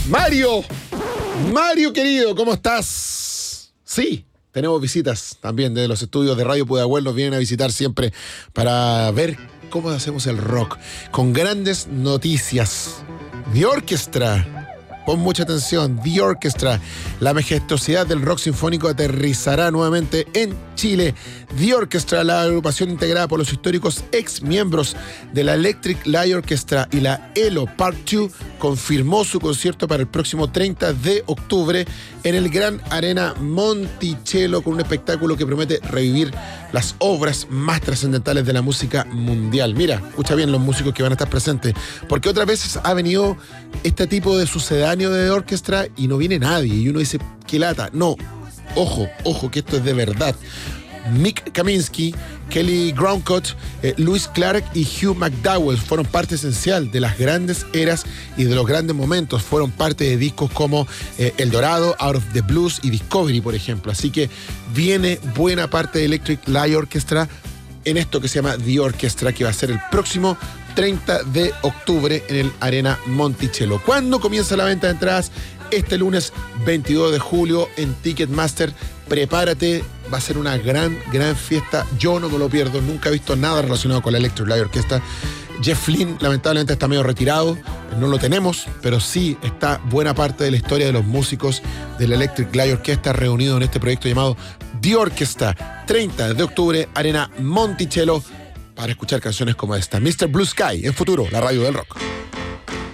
Mario, Mario querido, ¿cómo estás? Sí, tenemos visitas también de los estudios de Radio Pudahuel, nos vienen a visitar siempre para ver cómo hacemos el rock, con grandes noticias. The Orchestra, pon mucha atención, The Orchestra, la majestuosidad del rock sinfónico aterrizará nuevamente en Chile. The Orchestra, la agrupación integrada por los históricos ex miembros de la Electric Light Orchestra y la ELO Part 2, confirmó su concierto para el próximo 30 de octubre en el Gran Arena Monticello, con un espectáculo que promete revivir las obras más trascendentales de la música mundial. Mira, escucha bien los músicos que van a estar presentes, porque otras veces ha venido este tipo de sucedáneo de orquesta y no viene nadie, y uno dice, qué lata. No, ojo, que esto es de verdad. Mick Kaminsky, Kelly Groundcut, Louis Clark y Hugh McDowell fueron parte esencial de las grandes eras y de los grandes momentos. Fueron parte de discos como El Dorado, Out of the Blues y Discovery, por ejemplo. Así que viene buena parte de Electric Light Orchestra en esto que se llama The Orchestra, que va a ser el próximo 30 de octubre en el Arena Monticello. ¿Cuándo comienza la venta de entradas? Este lunes 22 de julio en Ticketmaster. Prepárate, va a ser una gran fiesta. Yo no me lo pierdo, nunca he visto nada relacionado con la Electric Light Orchestra. Jeff Lynne lamentablemente está medio retirado, no lo tenemos, pero sí está buena parte de la historia de los músicos de la Electric Light Orchestra reunidos en este proyecto llamado The Orchestra. 30 de octubre, Arena Monticello, para escuchar canciones como esta. Mr. Blue Sky, en Futuro, la radio del rock.